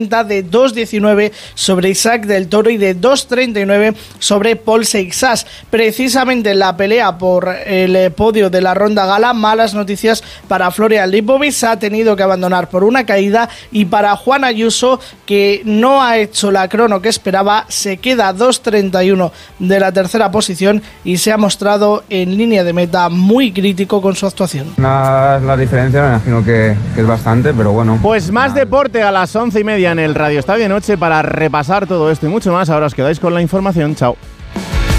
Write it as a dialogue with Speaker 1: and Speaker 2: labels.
Speaker 1: de 2.19 sobre Isaac del Toro y de 2.39 sobre Paul Seixas. Precisamente en la pelea por el podio de la ronda gala, malas noticias para Florian Lipovic, ha tenido que abandonar por una caída, y para Juan Ayuso, que no ha hecho la crono que esperaba, se queda 2.31 de la tercera posición y se ha mostrado en línea de meta muy crítico con su actuación.
Speaker 2: La diferencia me imagino que es bastante, pero bueno.
Speaker 3: Pues más deporte a las 11:30 en el Radio Estadio Noche para repasar todo esto y mucho más. Ahora os quedáis con la información. Chao.